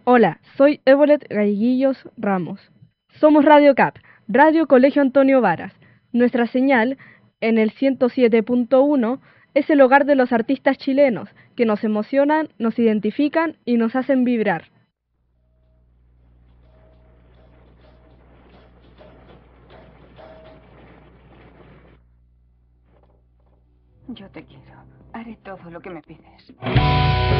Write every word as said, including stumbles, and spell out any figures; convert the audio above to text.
Hola, soy Evolet Galleguillos Ramos. Somos Radio Cap, Radio Colegio Antonio Varas. Nuestra señal, en el ciento siete punto uno, es el hogar de los artistas chilenos, que nos emocionan, nos identifican y nos hacen vibrar. Yo te quiero. Haré todo lo que me pides.